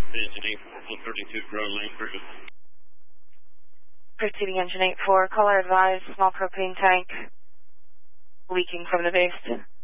Engine 8, 132 ground lane purchase. Proceeding engine 8-4, caller advised, small propane tank leaking from the base.